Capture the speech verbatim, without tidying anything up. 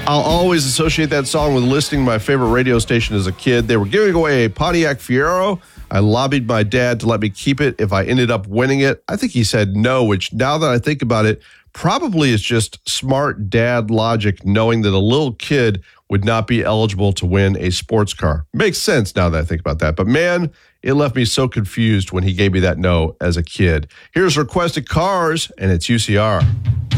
I'll always associate that song with listening to my favorite radio station as a kid. They were giving away a Pontiac Fiero. I lobbied my dad to let me keep it if I ended up winning it. I think he said no, which now that I think about it, probably is just smart dad logic, knowing that a little kid would not be eligible to win a sports car. Makes sense now that I think about that. But man, it left me so confused when he gave me that no as a kid. Here's Requested Cars, and it's U C R.